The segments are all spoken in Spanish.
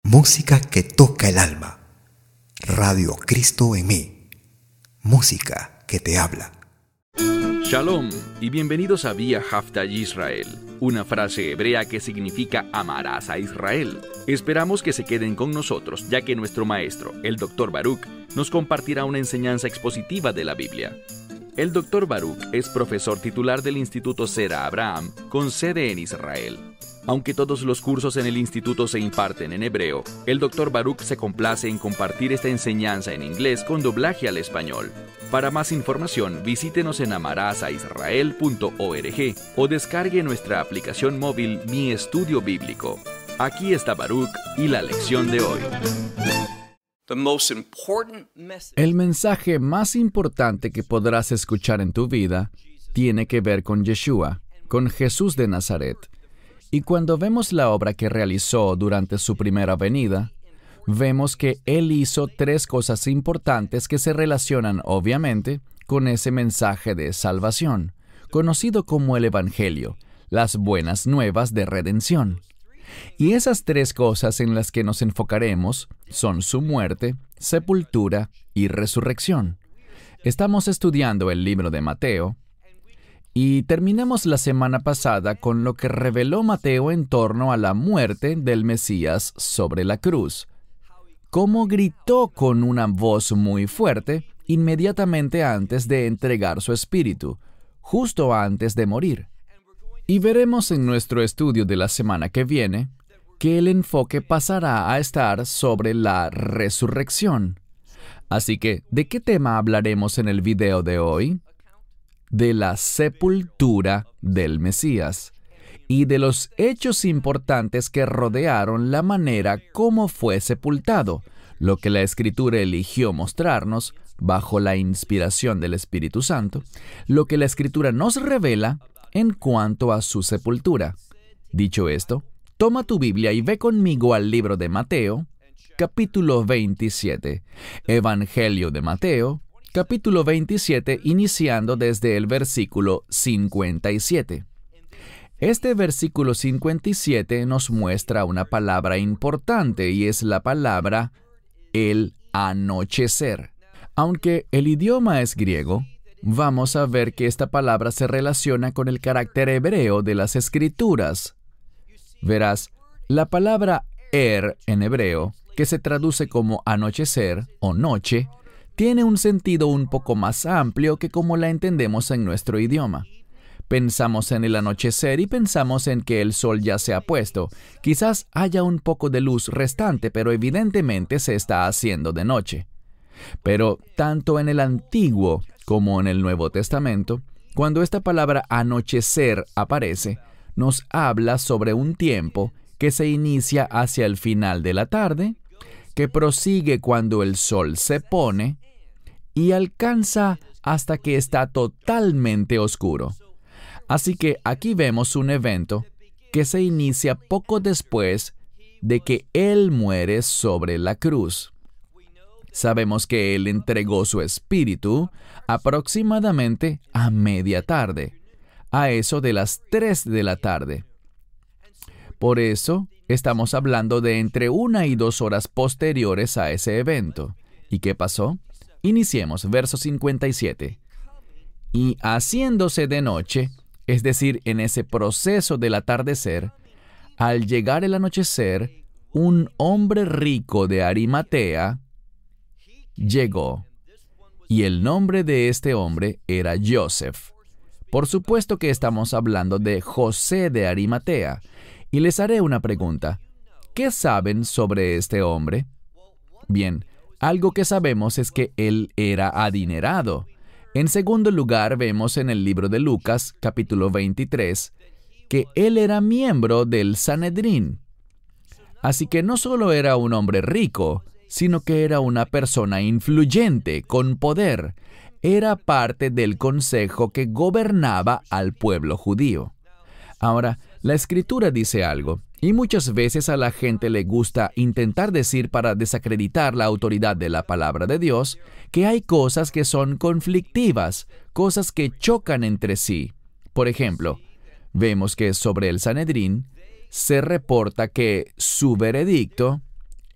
Música que toca el alma. Radio Cristo en mí. Música que te habla. Shalom y bienvenidos a Vía Haftaj Israel, una frase hebrea que significa amarás a Israel. Esperamos que se queden con nosotros, ya que nuestro maestro, el Dr. Baruch, nos compartirá una enseñanza expositiva de la Biblia. El Dr. Baruch es profesor titular del Instituto Zera Abraham, con sede en Israel. Aunque todos los cursos en el instituto se imparten en hebreo, el Dr. Baruch se complace en compartir esta enseñanza en inglés con doblaje al español. Para más información, visítenos en amarasaisrael.org o descargue nuestra aplicación móvil Mi Estudio Bíblico. Aquí está Baruch y la lección de hoy. El mensaje más importante que podrás escuchar en tu vida tiene que ver con Yeshua, con Jesús de Nazaret. Y cuando vemos la obra que realizó durante su primera venida, vemos que Él hizo tres cosas importantes que se relacionan, obviamente, con ese mensaje de salvación, conocido como el Evangelio, las buenas nuevas de redención. Y esas tres cosas en las que nos enfocaremos son su muerte, sepultura y resurrección. Estamos estudiando el libro de Mateo, y terminamos la semana pasada con lo que reveló Mateo en torno a la muerte del Mesías sobre la cruz. Cómo gritó con una voz muy fuerte inmediatamente antes de entregar su espíritu, justo antes de morir. Y veremos en nuestro estudio de la semana que viene que el enfoque pasará a estar sobre la resurrección. Así que, ¿de qué tema hablaremos en el video de hoy? De la sepultura del Mesías y de los hechos importantes que rodearon la manera como fue sepultado, lo que la Escritura eligió mostrarnos bajo la inspiración del Espíritu Santo, lo que la Escritura nos revela en cuanto a su sepultura. Dicho esto, toma tu Biblia y ve conmigo al libro de Mateo, capítulo 27, Evangelio de Mateo, capítulo 27, iniciando desde el versículo 57. Este versículo 57 nos muestra una palabra importante y es la palabra el anochecer. Aunque el idioma es griego, vamos a ver que esta palabra se relaciona con el carácter hebreo de las Escrituras. Verás, la palabra en hebreo, que se traduce como anochecer o noche, tiene un sentido un poco más amplio que como la entendemos en nuestro idioma. Pensamos en el anochecer y pensamos en que el sol ya se ha puesto. Quizás haya un poco de luz restante, pero evidentemente se está haciendo de noche. Pero tanto en el Antiguo como en el Nuevo Testamento, cuando esta palabra anochecer aparece, nos habla sobre un tiempo que se inicia hacia el final de la tarde, que prosigue cuando el sol se pone y alcanza hasta que está totalmente oscuro. Así que aquí vemos un evento que se inicia poco después de que Él muere sobre la cruz. Sabemos que Él entregó su espíritu aproximadamente a media tarde, a eso de las 3 de la tarde. Por eso, estamos hablando de entre 1 y 2 horas posteriores a ese evento. ¿Y qué pasó? Iniciemos, verso 57. Y haciéndose de noche, es decir, en ese proceso del atardecer, al llegar el anochecer, un hombre rico de Arimatea llegó. Y el nombre de este hombre era Joseph. Por supuesto que estamos hablando de José de Arimatea. Y les haré una pregunta. ¿Qué saben sobre este hombre? Bien, algo que sabemos es que él era adinerado. En segundo lugar, vemos en el libro de Lucas, capítulo 23, que él era miembro del Sanedrín. Así que no solo era un hombre rico, sino que era una persona influyente, con poder. Era parte del consejo que gobernaba al pueblo judío. Ahora, la Escritura dice algo, y muchas veces a la gente le gusta intentar decir para desacreditar la autoridad de la palabra de Dios que hay cosas que son conflictivas, cosas que chocan entre sí. Por ejemplo, vemos que sobre el Sanedrín se reporta que su veredicto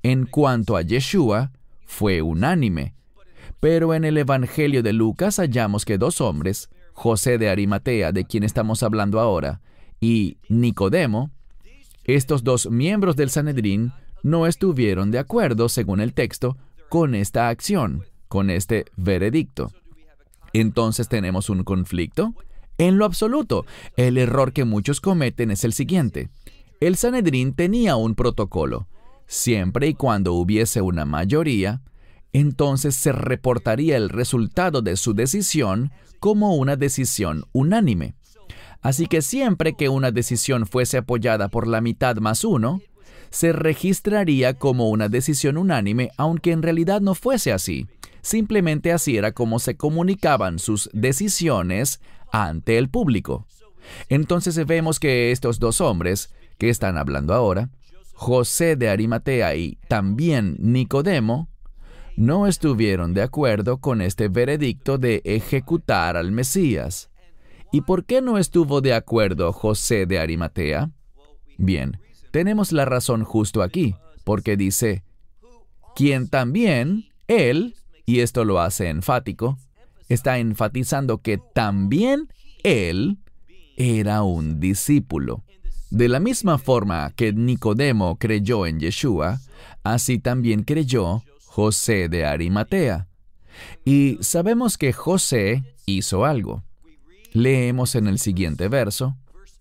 en cuanto a Yeshua, fue unánime. Pero en el Evangelio de Lucas hallamos que dos hombres, José de Arimatea, de quien estamos hablando ahora, y Nicodemo, estos dos miembros del Sanedrín, no estuvieron de acuerdo, según el texto, con esta acción, con este veredicto. Entonces, ¿tenemos un conflicto? En lo absoluto. El error que muchos cometen es el siguiente. El Sanedrín tenía un protocolo. Siempre y cuando hubiese una mayoría, entonces se reportaría el resultado de su decisión como una decisión unánime. Así que siempre que una decisión fuese apoyada por la mitad más uno, se registraría como una decisión unánime, aunque en realidad no fuese así. Simplemente así era como se comunicaban sus decisiones ante el público. Entonces vemos que estos dos hombres que están hablando ahora, José de Arimatea y también Nicodemo, no estuvieron de acuerdo con este veredicto de ejecutar al Mesías. ¿Y por qué no estuvo de acuerdo José de Arimatea? Bien, tenemos la razón justo aquí, porque dice, quien también, él, y esto lo hace enfático, está enfatizando que también él era un discípulo. De la misma forma que Nicodemo creyó en Yeshua, así también creyó José de Arimatea. Y sabemos que José hizo algo. Leemos en el siguiente verso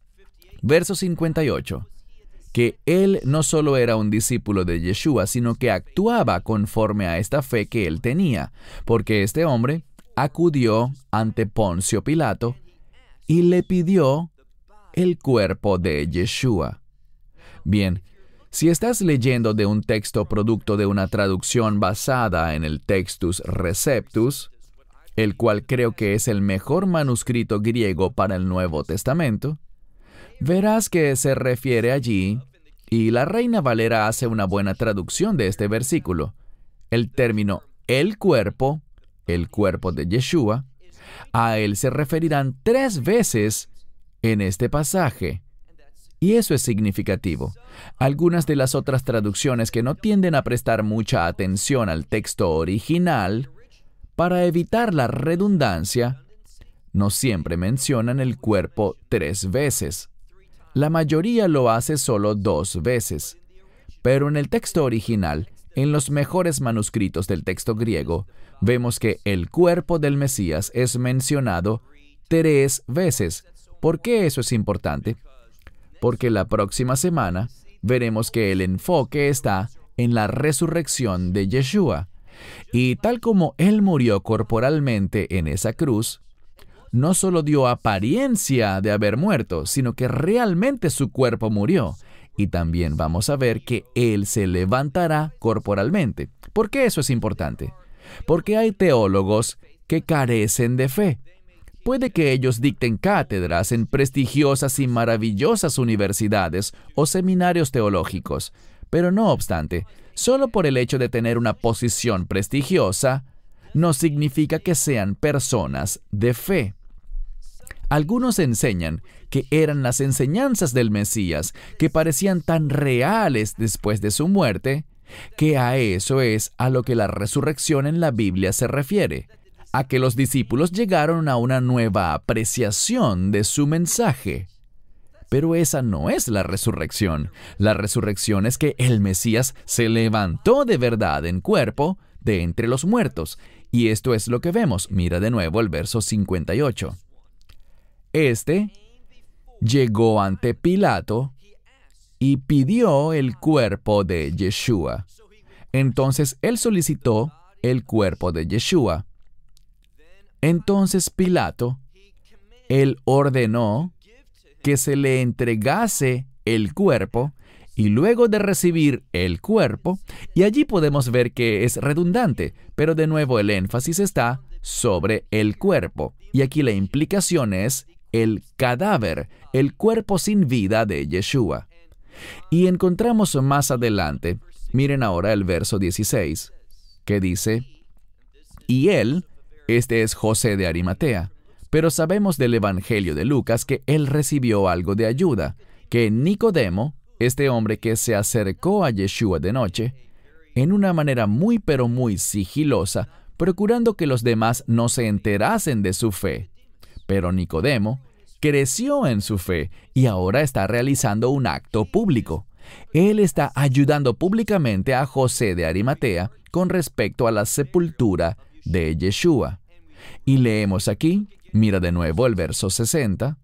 58, que él no solo era un discípulo de Yeshua, sino que actuaba conforme a esta fe que él tenía, porque este hombre acudió ante Poncio Pilato y le pidió el cuerpo de Yeshua. Bien, si estás leyendo de un texto producto de una traducción basada en el Textus Receptus, el cual creo que es el mejor manuscrito griego para el Nuevo Testamento, verás que se refiere allí, y la Reina Valera hace una buena traducción de este versículo, el término el cuerpo de Yeshua, a él se referirán 3 veces en este pasaje. Y eso es significativo. Algunas de las otras traducciones que no tienden a prestar mucha atención al texto original, para evitar la redundancia, no siempre mencionan el cuerpo 3 veces. La mayoría lo hace solo 2 veces. Pero en el texto original, en los mejores manuscritos del texto griego, vemos que el cuerpo del Mesías es mencionado 3 veces. ¿Por qué eso es importante? Porque la próxima semana veremos que el enfoque está en la resurrección de Yeshua. Y tal como Él murió corporalmente en esa cruz, no solo dio apariencia de haber muerto, sino que realmente su cuerpo murió. Y también vamos a ver que Él se levantará corporalmente. ¿Por qué eso es importante? Porque hay teólogos que carecen de fe. Puede que ellos dicten cátedras en prestigiosas y maravillosas universidades o seminarios teológicos, pero no obstante, solo por el hecho de tener una posición prestigiosa, no significa que sean personas de fe. Algunos enseñan que eran las enseñanzas del Mesías que parecían tan reales después de su muerte, que a eso es a lo que la resurrección en la Biblia se refiere, a que los discípulos llegaron a una nueva apreciación de su mensaje. Pero esa no es la resurrección. La resurrección es que el Mesías se levantó de verdad en cuerpo de entre los muertos. Y esto es lo que vemos. Mira de nuevo el verso 58. Este llegó ante Pilato y pidió el cuerpo de Yeshua. Entonces él solicitó el cuerpo de Yeshua. Entonces Pilato, él ordenó que se le entregase el cuerpo, y luego de recibir el cuerpo, y allí podemos ver que es redundante, pero de nuevo el énfasis está sobre el cuerpo, y aquí la implicación es el cadáver, el cuerpo sin vida de Yeshua. Y encontramos más adelante, miren ahora el verso 16, que dice, y él, este es José de Arimatea, pero sabemos del Evangelio de Lucas que él recibió algo de ayuda, que Nicodemo, este hombre que se acercó a Yeshua de noche, en una manera muy pero muy sigilosa, procurando que los demás no se enterasen de su fe. Pero Nicodemo creció en su fe y ahora está realizando un acto público. Él está ayudando públicamente a José de Arimatea con respecto a la sepultura de Yeshua. Y leemos aquí, mira de nuevo el verso 60,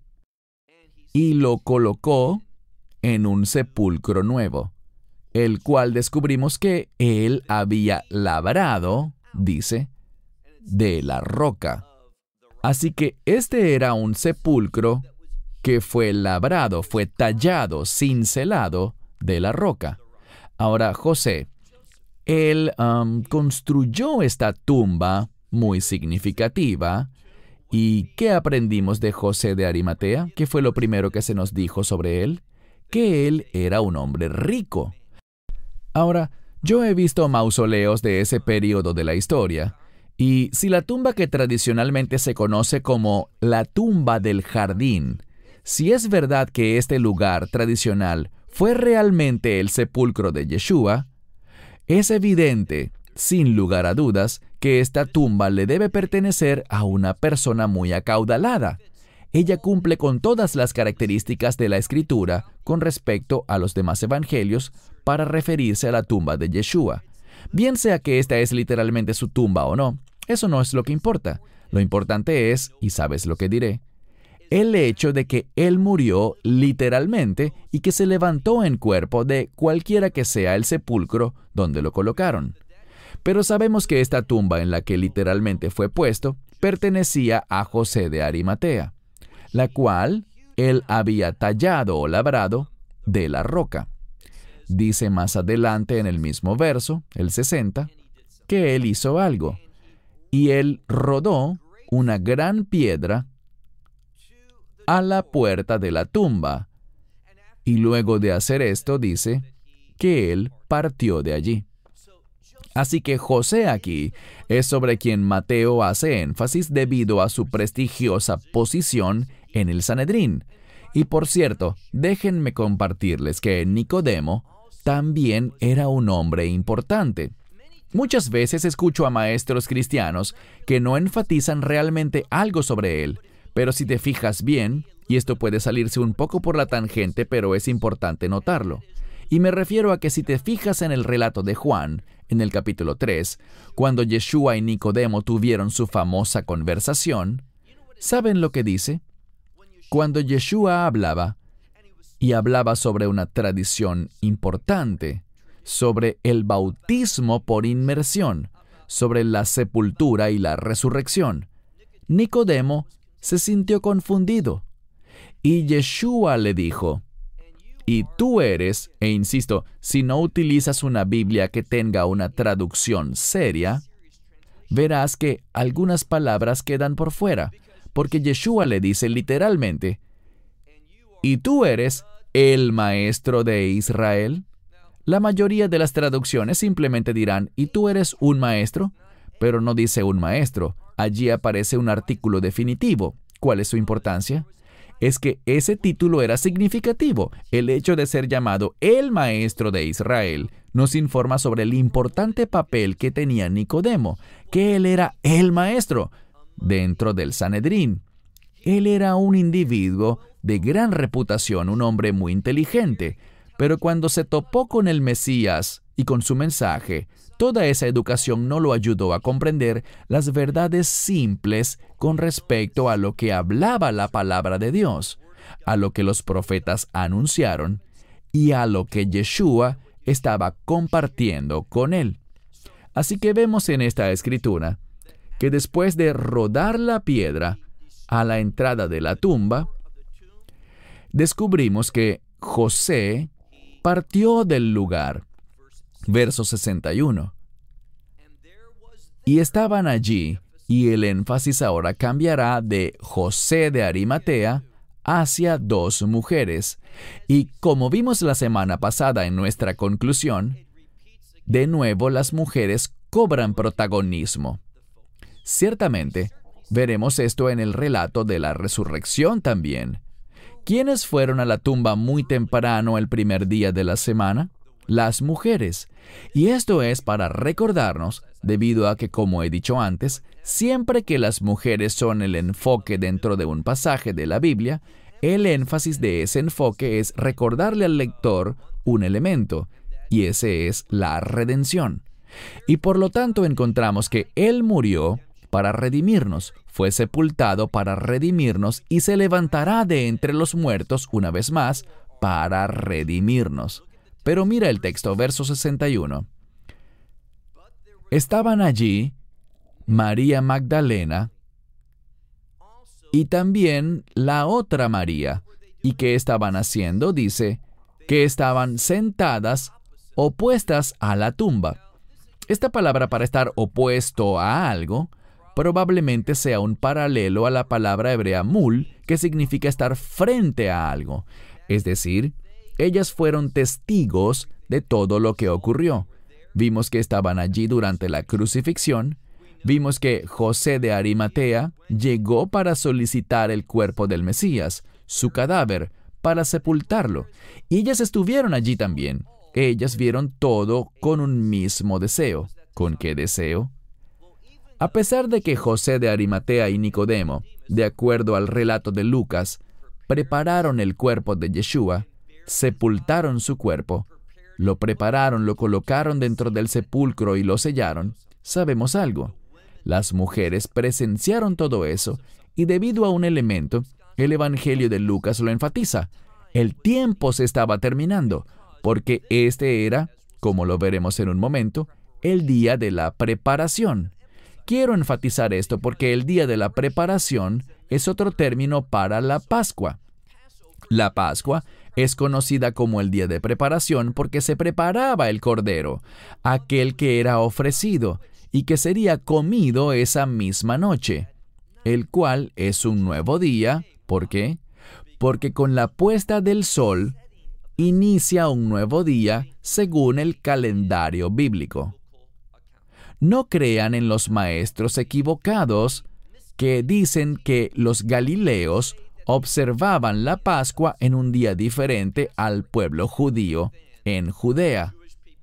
y lo colocó en un sepulcro nuevo, el cual descubrimos que él había labrado, dice, de la roca. Así que este era un sepulcro que fue labrado, fue tallado, cincelado de la roca. Ahora, José, él construyó esta tumba muy significativa. ¿Y qué aprendimos de José de Arimatea? ¿Qué fue lo primero que se nos dijo sobre él? Que él era un hombre rico. Ahora, yo he visto mausoleos de ese periodo de la historia, y si la tumba que tradicionalmente se conoce como la tumba del jardín, si es verdad que este lugar tradicional fue realmente el sepulcro de Yeshua, es evidente, sin lugar a dudas, que esta tumba le debe pertenecer a una persona muy acaudalada. Ella cumple con todas las características de la Escritura con respecto a los demás evangelios para referirse a la tumba de Yeshua. Bien sea que esta es literalmente su tumba o no, eso no es lo que importa. Lo importante es, y sabes lo que diré, el hecho de que Él murió literalmente y que se levantó en cuerpo de cualquiera que sea el sepulcro donde lo colocaron. Pero sabemos que esta tumba en la que literalmente fue puesto pertenecía a José de Arimatea, la cual él había tallado o labrado de la roca. Dice más adelante en el mismo verso, el 60, que él hizo algo, y él rodó una gran piedra a la puerta de la tumba, y luego de hacer esto dice que él partió de allí. Así que José aquí es sobre quien Mateo hace énfasis debido a su prestigiosa posición en el Sanedrín. Y por cierto, déjenme compartirles que Nicodemo también era un hombre importante. Muchas veces escucho a maestros cristianos que no enfatizan realmente algo sobre él, pero si te fijas bien, y esto puede salirse un poco por la tangente, pero es importante notarlo. Y me refiero a que si te fijas en el relato de Juan, en el capítulo 3, cuando Yeshua y Nicodemo tuvieron su famosa conversación, ¿saben lo que dice? Cuando Yeshua hablaba, y hablaba sobre una tradición importante, sobre el bautismo por inmersión, sobre la sepultura y la resurrección, Nicodemo se sintió confundido. Y Yeshua le dijo, y tú eres, e insisto, si no utilizas una Biblia que tenga una traducción seria, verás que algunas palabras quedan por fuera, porque Yeshua le dice literalmente, ¿y tú eres el maestro de Israel? La mayoría de las traducciones simplemente dirán, ¿y tú eres un maestro? Pero no dice un maestro. Allí aparece un artículo definitivo. ¿Cuál es su importancia? Es que ese título era significativo. El hecho de ser llamado el maestro de Israel nos informa sobre el importante papel que tenía Nicodemo, que él era el maestro dentro del Sanedrín. Él era un individuo de gran reputación, un hombre muy inteligente, pero cuando se topó con el Mesías y con su mensaje, toda esa educación no lo ayudó a comprender las verdades simples con respecto a lo que hablaba la palabra de Dios, a lo que los profetas anunciaron y a lo que Yeshua estaba compartiendo con él. Así que vemos en esta escritura que después de rodar la piedra a la entrada de la tumba, descubrimos que José partió del lugar. Verso 61. Y estaban allí, y el énfasis ahora cambiará de José de Arimatea hacia dos mujeres. Y como vimos la semana pasada en nuestra conclusión, de nuevo las mujeres cobran protagonismo. Ciertamente, veremos esto en el relato de la resurrección también. ¿Quiénes fueron a la tumba muy temprano el primer día de la semana? las mujeres. Y esto es para recordarnos, debido a que, como he dicho antes, siempre que las mujeres son el enfoque dentro de un pasaje de la Biblia, el énfasis de ese enfoque es recordarle al lector un elemento, y ese es la redención. Y por lo tanto encontramos que Él murió para redimirnos, fue sepultado para redimirnos y se levantará de entre los muertos una vez más para redimirnos. Pero mira el texto, verso 61. Estaban allí María Magdalena y también la otra María. ¿Y qué estaban haciendo? Dice que estaban sentadas opuestas a la tumba. Esta palabra para estar opuesto a algo probablemente sea un paralelo a la palabra hebrea mul, que significa estar frente a algo. Es decir, ellas fueron testigos de todo lo que ocurrió. Vimos que estaban allí durante la crucifixión. Vimos que José de Arimatea llegó para solicitar el cuerpo del Mesías, su cadáver, para sepultarlo. Y ellas estuvieron allí también. Ellas vieron todo con un mismo deseo. ¿Con qué deseo? A pesar de que José de Arimatea y Nicodemo, de acuerdo al relato de Lucas, prepararon el cuerpo de Yeshua, sepultaron su cuerpo, lo prepararon, lo colocaron dentro del sepulcro y lo sellaron, sabemos algo. Las mujeres presenciaron todo eso y debido a un elemento, el Evangelio de Lucas lo enfatiza. El tiempo se estaba terminando, porque este era, como lo veremos en un momento, el día de la preparación. Quiero enfatizar esto porque el día de la preparación es otro término para la Pascua. La Pascua es conocida como el día de preparación porque se preparaba el cordero, aquel que era ofrecido y que sería comido esa misma noche, el cual es un nuevo día. ¿Por qué? Porque con la puesta del sol inicia un nuevo día según el calendario bíblico. No crean en los maestros equivocados que dicen que los galileos observaban la Pascua en un día diferente al pueblo judío en Judea.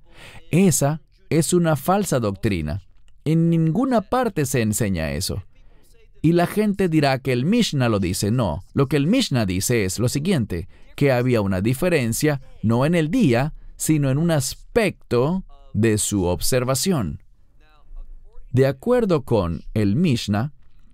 Esa es una falsa doctrina. En ninguna parte se enseña eso. Y la gente dirá que el Mishnah lo dice. No, lo que el Mishnah dice es lo siguiente, que había una diferencia no en el día, sino en un aspecto de su observación. De acuerdo con el Mishnah,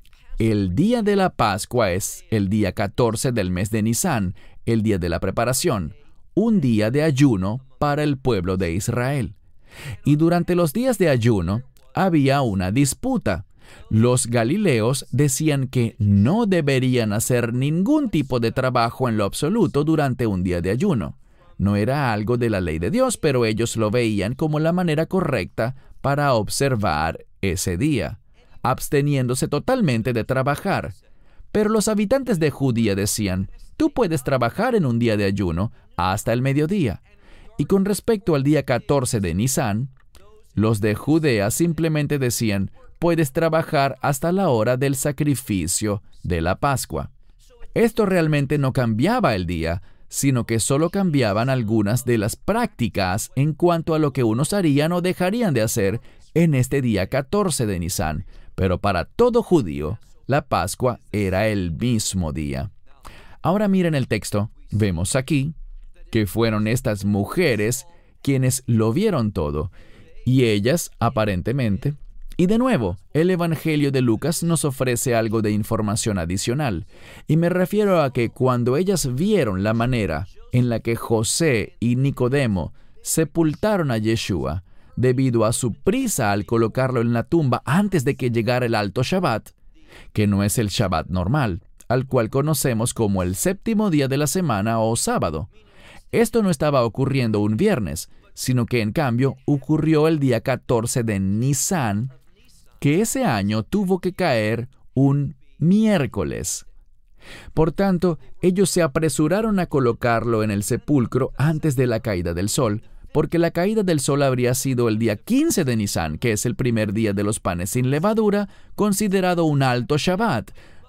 el día de la Pascua es el día 14 del mes de Nisán, el día de la preparación, un día de ayuno para el pueblo de Israel. Y durante los días de ayuno había una disputa. Los galileos decían que no deberían hacer ningún tipo de trabajo en lo absoluto durante un día de ayuno. No era algo de la ley de Dios, pero ellos lo veían como la manera correcta para observar ese día, absteniéndose totalmente de trabajar. Pero los habitantes de Judea decían, tú puedes trabajar en un día de ayuno hasta el mediodía. Y con respecto al día 14 de Nisán, los de Judea simplemente decían, puedes trabajar hasta la hora del sacrificio de la Pascua. Esto realmente no cambiaba el día, sino que solo cambiaban algunas de las prácticas en cuanto a lo que unos harían o dejarían de hacer en este día 14 de Nisán. Pero para todo judío, la Pascua era el mismo día. Ahora miren el texto. Vemos aquí que fueron estas mujeres quienes lo vieron todo. Y ellas, aparentemente, y de nuevo, el Evangelio de Lucas nos ofrece algo de información adicional. Y me refiero a que cuando ellas vieron la manera en la que José y Nicodemo sepultaron a Yeshua, debido a su prisa al colocarlo en la tumba antes de que llegara el alto Shabbat, que no es el Shabbat normal, al cual conocemos como el séptimo día de la semana o sábado. Esto no estaba ocurriendo un viernes, sino que en cambio ocurrió el día 14 de Nisán, que ese año tuvo que caer un miércoles. Por tanto, ellos se apresuraron a colocarlo en el sepulcro antes de la caída del sol, porque la caída del sol habría sido el día 15 de Nisán, que es el primer día de los panes sin levadura, considerado un alto Shabbat,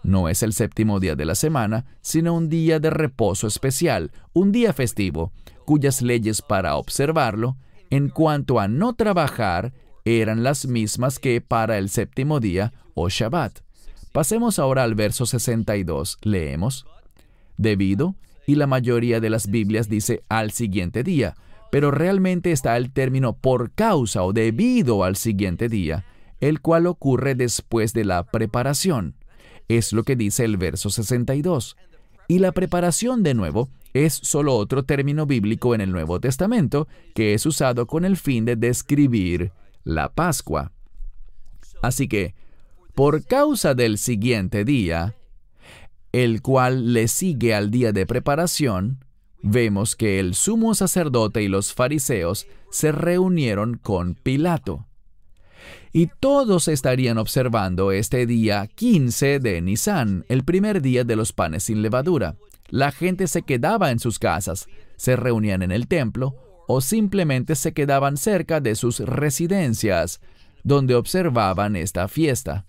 No es el séptimo día de la semana, sino un día de reposo especial, un día festivo, cuyas leyes para observarlo, en cuanto a no trabajar, eran las mismas que para el séptimo día o Shabbat. Pasemos ahora al verso 62. Leemos: debido, y la mayoría de las Biblias dice al siguiente día, pero realmente está el término por causa o debido al siguiente día, el cual ocurre después de la preparación. Es lo que dice el verso 62. Y la preparación, de nuevo, es solo otro término bíblico en el Nuevo Testamento que es usado con el fin de describir la Pascua. Así que, por causa del siguiente día, el cual le sigue al día de preparación, vemos que el sumo sacerdote y los fariseos se reunieron con Pilato. Y todos estarían observando este día 15 de Nisán, el primer día de los panes sin levadura. La gente se quedaba en sus casas, se reunían en el templo o simplemente se quedaban cerca de sus residencias, donde observaban esta fiesta.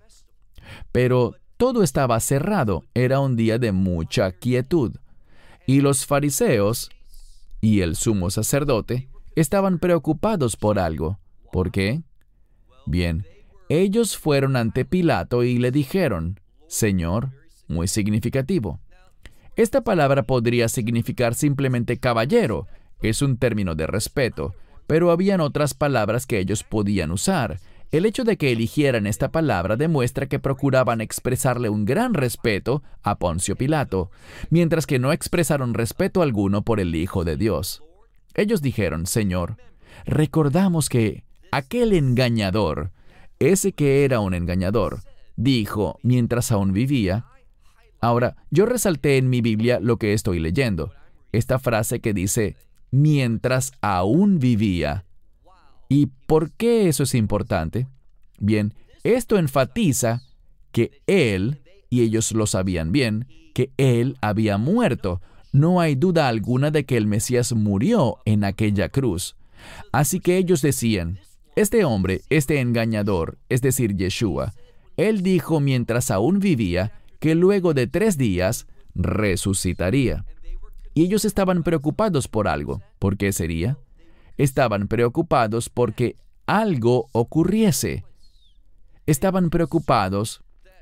Pero todo estaba cerrado, era un día de mucha quietud. Y los fariseos y el sumo sacerdote estaban preocupados por algo. ¿Por qué? Bien, ellos fueron ante Pilato y le dijeron: Señor, muy significativo. Esta palabra podría significar simplemente caballero, es un término de respeto, pero habían otras palabras que ellos podían usar. El hecho de que eligieran esta palabra demuestra que procuraban expresarle un gran respeto a Poncio Pilato, mientras que no expresaron respeto alguno por el Hijo de Dios. Ellos dijeron: Señor, recordamos que aquel engañador, ese que era un engañador, dijo mientras aún vivía. Ahora, yo resalté en mi Biblia lo que estoy leyendo, esta frase que dice, mientras aún vivía. ¿Y por qué eso es importante? Bien, esto enfatiza que él, y ellos lo sabían bien, que él había muerto. No hay duda alguna de que el Mesías murió en aquella cruz. Así que ellos decían, este hombre, este engañador, es decir, Yeshua, él dijo mientras aún vivía que luego de 3 días resucitaría. Y ellos estaban preocupados por algo. ¿Por qué sería? Estaban preocupados porque algo ocurriese. Estaban preocupados,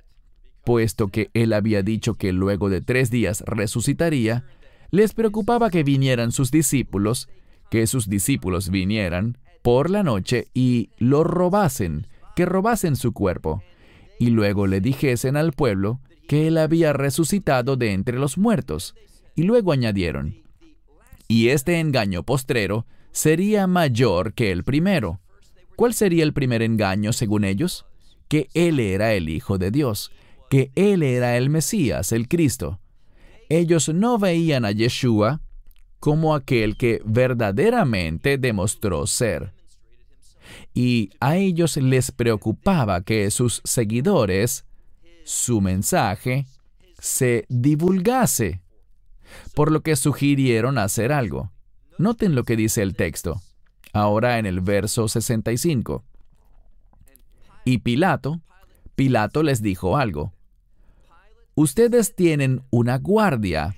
puesto que él había dicho que luego de 3 días resucitaría, les preocupaba que vinieran sus discípulos, que sus discípulos vinieran por la noche y lo robasen, que robasen su cuerpo, y luego le dijesen al pueblo que él había resucitado de entre los muertos. Y luego añadieron, y este engaño postrero sería mayor que el primero. ¿Cuál sería el primer engaño según ellos? Que él era el Hijo de Dios, que él era el Mesías, el Cristo. Ellos no veían a Yeshua como aquel que verdaderamente demostró ser. Y a ellos les preocupaba que sus seguidores, su mensaje, se divulgase, por lo que sugirieron hacer algo. Noten lo que dice el texto, ahora en el verso 65. Y Pilato les dijo algo. Ustedes tienen una guardia.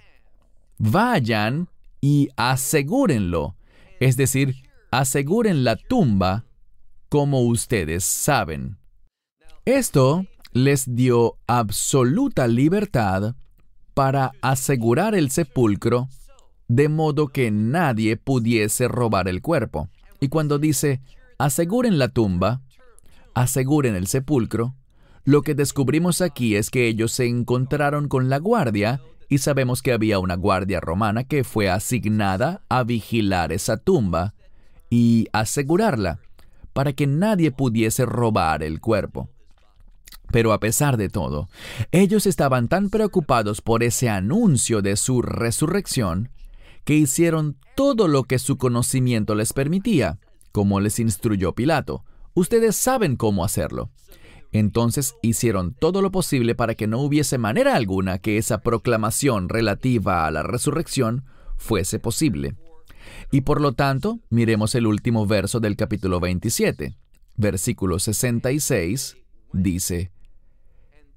Vayan y asegúrenlo, es decir, aseguren la tumba como ustedes saben. Esto les dio absoluta libertad para asegurar el sepulcro de modo que nadie pudiese robar el cuerpo. Y cuando dice, aseguren la tumba, aseguren el sepulcro, lo que descubrimos aquí es que ellos se encontraron con la guardia, y sabemos que había una guardia romana que fue asignada a vigilar esa tumba y asegurarla, para que nadie pudiese robar el cuerpo. Pero a pesar de todo, ellos estaban tan preocupados por ese anuncio de su resurrección, que hicieron todo lo que su conocimiento les permitía, como les instruyó Pilato. Ustedes saben cómo hacerlo. Entonces hicieron todo lo posible para que no hubiese manera alguna que esa proclamación relativa a la resurrección fuese posible. Y por lo tanto, miremos el último verso del capítulo 27. Versículo 66 dice,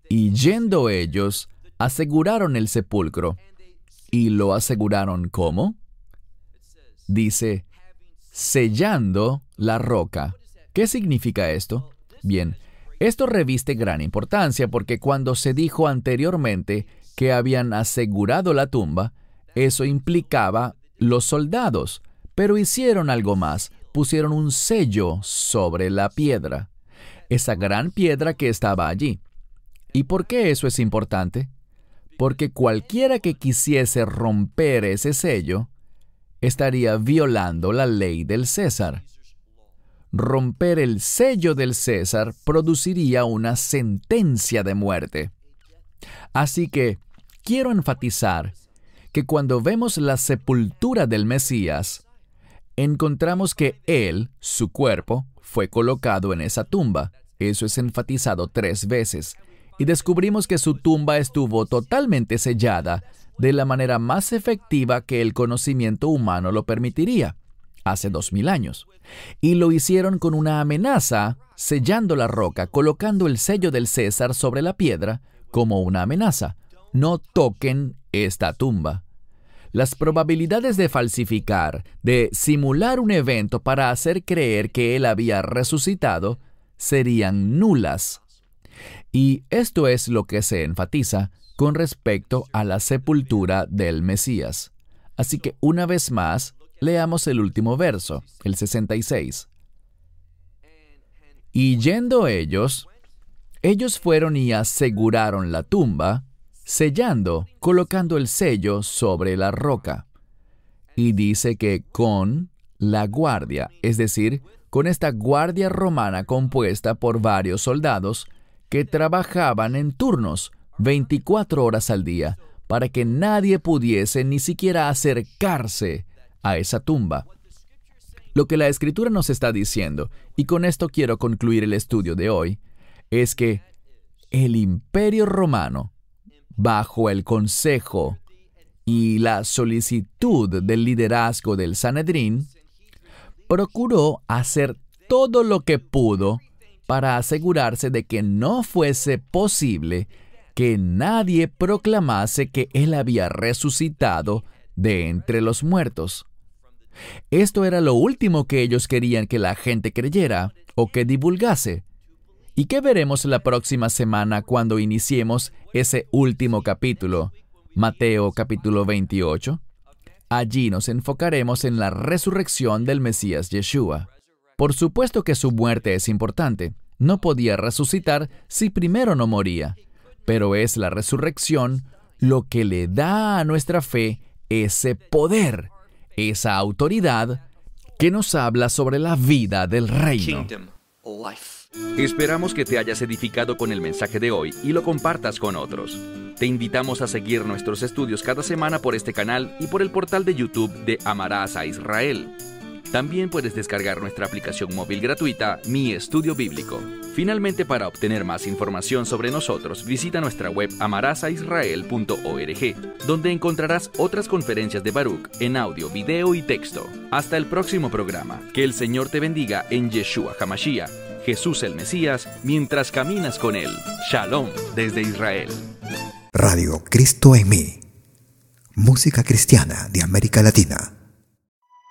Y yendo ellos, aseguraron el sepulcro. ¿Y lo aseguraron cómo? Dice, sellando la roca. ¿Qué significa esto? Bien, esto reviste gran importancia porque cuando se dijo anteriormente que habían asegurado la tumba, eso implicaba los soldados, pero hicieron algo más, pusieron un sello sobre la piedra, esa gran piedra que estaba allí. ¿Y por qué eso es importante? Porque cualquiera que quisiese romper ese sello, estaría violando la ley del César. Romper el sello del César produciría una sentencia de muerte. Así que quiero enfatizar que cuando vemos la sepultura del Mesías, encontramos que Él, su cuerpo, fue colocado en esa tumba. Eso es enfatizado 3 veces. Y descubrimos que su tumba estuvo totalmente sellada de la manera más efectiva que el conocimiento humano lo permitiría, hace 2000 años. Y lo hicieron con una amenaza, sellando la roca, colocando el sello del César sobre la piedra como una amenaza. No toquen esta tumba. Las probabilidades de falsificar, de simular un evento para hacer creer que él había resucitado, serían nulas. Y esto es lo que se enfatiza con respecto a la sepultura del Mesías. Así que una vez más, leamos el último verso, el 66. Y yendo ellos fueron y aseguraron la tumba, sellando, colocando el sello sobre la roca. Y dice que con la guardia, es decir, con esta guardia romana compuesta por varios soldados que trabajaban en turnos 24 horas al día para que nadie pudiese ni siquiera acercarse a esa tumba. Lo que la Escritura nos está diciendo, y con esto quiero concluir el estudio de hoy, es que el Imperio Romano, bajo el consejo y la solicitud del liderazgo del Sanedrín, procuró hacer todo lo que pudo para asegurarse de que no fuese posible que nadie proclamase que Él había resucitado de entre los muertos. Esto era lo último que ellos querían que la gente creyera o que divulgase. ¿Y qué veremos la próxima semana cuando iniciemos ese último capítulo, Mateo capítulo 28? Allí nos enfocaremos en la resurrección del Mesías Yeshua. Por supuesto que su muerte es importante. No podía resucitar si primero no moría. Pero es la resurrección lo que le da a nuestra fe ese poder, esa autoridad que nos habla sobre la vida del reino. Esperamos que te hayas edificado con el mensaje de hoy y lo compartas con otros. Te invitamos a seguir nuestros estudios cada semana por este canal y por el portal de YouTube de Amarás a Israel. También puedes descargar nuestra aplicación móvil gratuita, Mi Estudio Bíblico. Finalmente, para obtener más información sobre nosotros, visita nuestra web amarasaisrael.org, donde encontrarás otras conferencias de Baruch en audio, video y texto. Hasta el próximo programa. Que el Señor te bendiga en Yeshua HaMashiach, Jesús el Mesías, mientras caminas con Él. Shalom desde Israel. Radio Cristo en mí. Música cristiana de América Latina.